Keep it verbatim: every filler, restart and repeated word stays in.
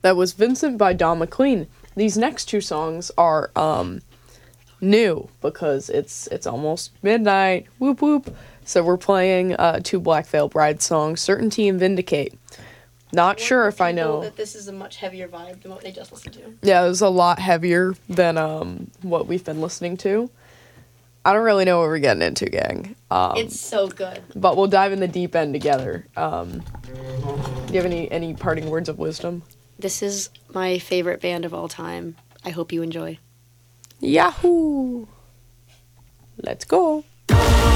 That was Vincent by Don McLean. These next two songs are um, new because it's it's almost midnight. Whoop whoop. So we're playing uh, two Black Veil Bride songs, Certainty and Vindicate. Not sure if I know that this is a much heavier vibe than what they just listened to. Yeah, it was a lot heavier than um, what we've been listening to. I don't really know what we're getting into, gang. Um, it's so good. But we'll dive in the deep end together. Um, do you have any, any parting words of wisdom? This is my favorite band of all time. I hope you enjoy. Yahoo! Let's go.